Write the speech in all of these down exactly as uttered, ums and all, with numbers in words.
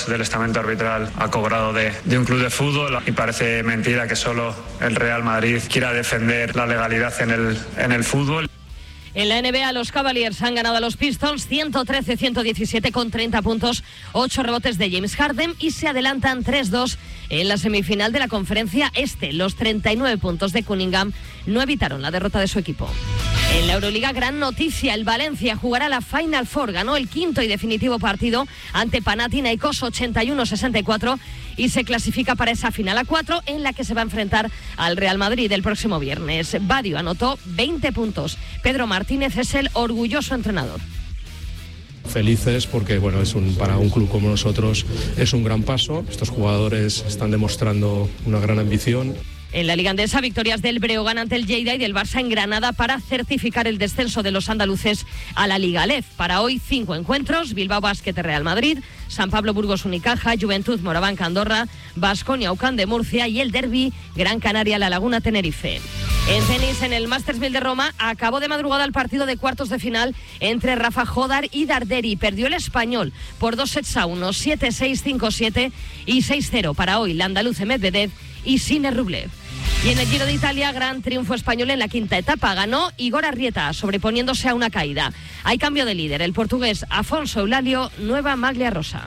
minutos del estamento arbitral ha cobrado de, de un club de fútbol y parece mentira que solo el Real Madrid quiera defender la legalidad en el, en el fútbol. En la N B A, los Cavaliers han ganado a los Pistons ciento trece a ciento diecisiete con treinta puntos, ocho rebotes de James Harden y se adelantan tres dos en la semifinal de la Conferencia Este. Los treinta y nueve puntos de Cunningham no evitaron la derrota de su equipo. En la Euroliga, gran noticia, el Valencia jugará la Final Four. Ganó el quinto y definitivo partido ante Panathinaikos ochenta y uno a sesenta y cuatro y se clasifica para esa final a cuatro en la que se va a enfrentar al Real Madrid el próximo viernes. Badio anotó veinte puntos. Pedro Martínez es el orgulloso entrenador. Felices porque bueno, es un, para un club como nosotros es un gran paso. Estos jugadores están demostrando una gran ambición. En la Liga Andesa, victorias del Breogán ante el Lleida y del Barça en Granada para certificar el descenso de los andaluces a la Liga Alef. Para hoy, cinco encuentros: Bilbao Basket Real Madrid, San Pablo Burgos Unicaja, Juventud Morabanca Andorra, Baskonia Ucán de Murcia y el derbi Gran Canaria La Laguna Tenerife. En tenis, en el Masters mil de Roma, acabó de madrugada el partido de cuartos de final entre Rafa Jodar y Darderi. Perdió el español por dos sets a uno, siete seis, cinco siete y seis cero. Para hoy, la andaluce Medvedev y Sine Rublev. Y en el Giro de Italia, gran triunfo español en la quinta etapa. Ganó Igor Arrieta, sobreponiéndose a una caída. Hay cambio de líder. El portugués Afonso Eulalio, nueva maglia rosa.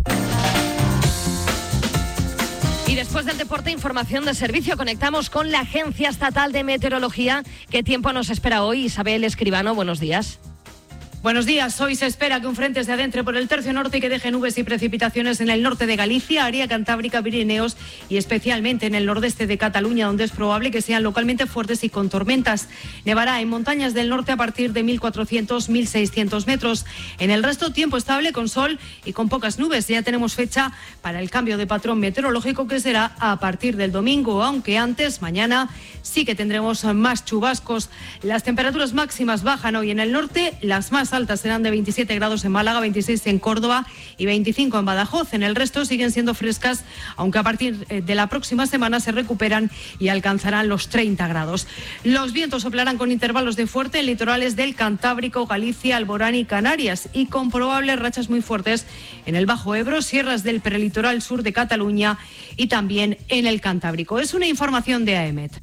Y después del deporte, información de servicio. Conectamos con la Agencia Estatal de Meteorología. ¿Qué tiempo nos espera hoy? Isabel Escribano, buenos días. Buenos días. Hoy se espera que un frente se adentre por el tercio norte y que deje nubes y precipitaciones en el norte de Galicia, área cantábrica, Pirineos y especialmente en el nordeste de Cataluña, donde es probable que sean localmente fuertes y con tormentas. Nevará en montañas del norte a partir de mil cuatrocientos a mil seiscientos metros. En el resto, tiempo estable con sol y con pocas nubes. Ya tenemos fecha para el cambio de patrón meteorológico, que será a partir del domingo, aunque antes, mañana, sí que tendremos más chubascos. Las temperaturas máximas bajan hoy en el norte, las más altas serán de veintisiete grados en Málaga, veintiséis en Córdoba y veinticinco en Badajoz. En el resto siguen siendo frescas, aunque a partir de la próxima semana se recuperan y alcanzarán los treinta grados. Los vientos soplarán con intervalos de fuerte en litorales del Cantábrico, Galicia, Alborán y Canarias, y con probables rachas muy fuertes en el Bajo Ebro, sierras del prelitoral sur de Cataluña y también en el Cantábrico. Es una información de AEMET.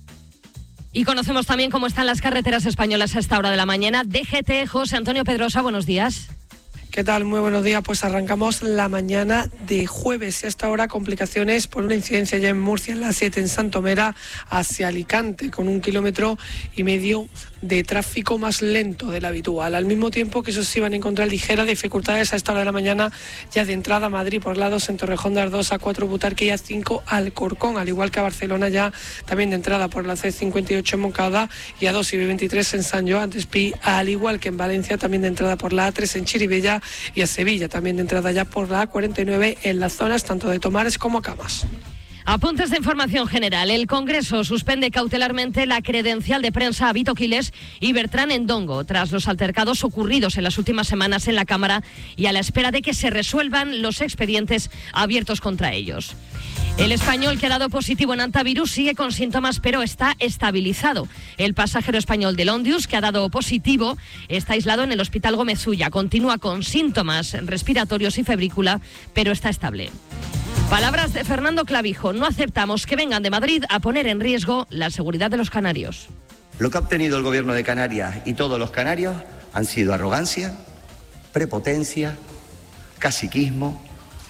Y conocemos también cómo están las carreteras españolas a esta hora de la mañana. D G T, José Antonio Pedrosa, buenos días. ¿Qué tal? Muy buenos días. Pues arrancamos la mañana de jueves y hasta ahora complicaciones por una incidencia ya en Murcia, en la siete en Santomera hacia Alicante, con un kilómetro y medio de tráfico más lento del habitual. Al mismo tiempo que eso se iban a encontrar ligeras dificultades a esta hora de la mañana ya de entrada a Madrid por lados en Torrejón de Ardoz, A cuatro Butarque y A cinco Alcorcón, al igual que a Barcelona ya también de entrada por la C cincuenta y ocho en Moncada y A dos y B veintitrés en San Joan de Espí, al igual que en Valencia también de entrada por la A tres en Chirivella y a Sevilla también de entrada ya por la A cuarenta y nueve en las zonas tanto de Tomares como Camas. Apuntes de información general. El Congreso suspende cautelarmente la credencial de prensa a Vito Quiles y Bertrán Endongo tras los altercados ocurridos en las últimas semanas en la Cámara y a la espera de que se resuelvan los expedientes abiertos contra ellos. El español que ha dado positivo en antivirus sigue con síntomas, pero está estabilizado. El pasajero español de Londius, que ha dado positivo, está aislado en el Hospital Gómez Ulla. Continúa con síntomas respiratorios y febrícula, pero está estable. Palabras de Fernando Clavijo. No aceptamos que vengan de Madrid a poner en riesgo la seguridad de los canarios. Lo que ha obtenido el gobierno de Canarias y todos los canarios han sido arrogancia, prepotencia, caciquismo,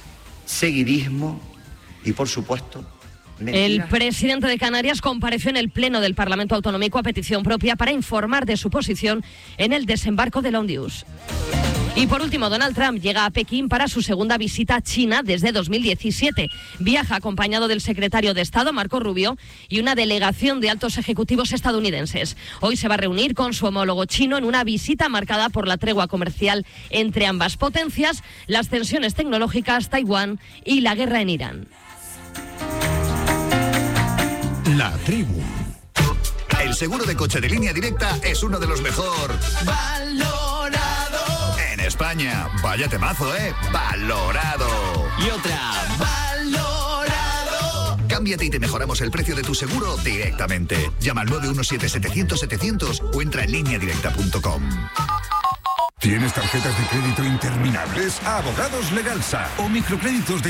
seguidismo y, por supuesto, mentiras. El presidente de Canarias compareció en el Pleno del Parlamento Autonómico a petición propia para informar de su posición en el desembarco de Londius. Y por último, Donald Trump llega a Pekín para su segunda visita a China desde dos mil diecisiete. Viaja acompañado del secretario de Estado, Marco Rubio, y una delegación de altos ejecutivos estadounidenses. Hoy se va a reunir con su homólogo chino en una visita marcada por la tregua comercial entre ambas potencias, las tensiones tecnológicas, Taiwán y la guerra en Irán. La tribu. El seguro de coche de Línea Directa es uno de los mejor valorado en España. Vaya temazo, ¿eh? Valorado. Y otra, valorado. Cámbiate y te mejoramos el precio de tu seguro directamente. Llama al nueve uno siete, setecientos, setecientos o entra en línea directa punto com. ¿Tienes tarjetas de crédito interminables? Abogados Legalsa o microcréditos de